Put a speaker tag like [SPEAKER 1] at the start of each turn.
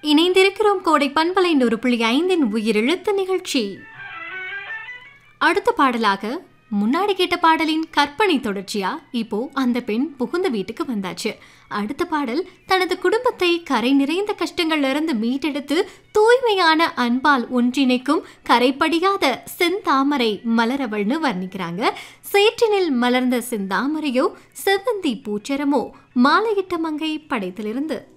[SPEAKER 1] இணைந்திருக்கிறோம் கோடை பண்பலை 100.5 உயிரெழுத்து நிகழ்ச்சி. அடுத்த பாடலாக முன்னாடி கேட்ட பாடலின் கற்பனை தொடர்ச்சியா இப்போ அந்த பெண் புகுந்த வீட்டுக்கு வந்தாச்சு. அடுத்த பாடல் தனது குடும்பத்தை கரை நிறைந்த கஷ்டங்கள்ல இருந்து மீட்டெடுத்து தூய்மையான அன்பால் ஒன்றிணைக்கும் கரைப்படியாத செந்தாமரை மலரவள்னு வர்ணிக்கிறாங்க. சேற்றினில் மலர்ந்த செந்தாமரையோ செவ்வந்தி பூச்சரமோ மாலையிட்ட மங்கை படைத்திலிருந்து